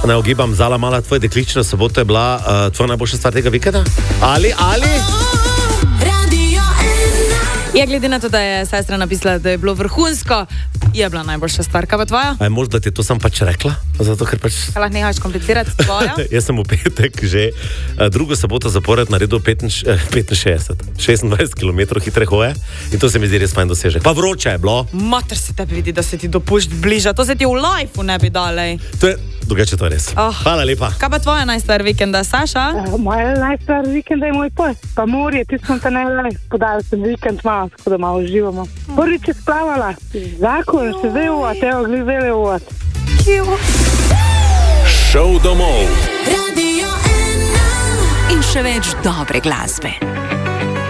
ne ogibam, Zala Mala, tvoja deklična sobota je bila tvoja najboljša stvar tega vikenda? Ali? Ja, glede na to, da je sestra napisala, da je bilo vrhunsko, je bila najboljša stvar. Kaj pa tvoja? A je možno, da ti to sam pač rekla? Zato, ker pač... Kaj lahko nehaš komplicirati tvoja? Jaz sem v petek že drugo soboto zapored naredil 26 km hitre hoje in to se mi zdi res fajn dosežek. Pa vroče je bilo. Mater se tebi vidi, da se ti dopušč bliža. To se ti v lifeu ne bi dalej. To je, drugače to je res. Hvala lepa. Kaj pa tvoja najstar vikenda, Saša? Moja najstar vikenda je moj pes. Pa morje, ti smo te najlej. Podali sem vikend malo, tako da malo uživamo. Prvič je splavala. Zakon, še zdaj uvod, evo, glizeli uvod. Šov domov. In še več dobre glasbe.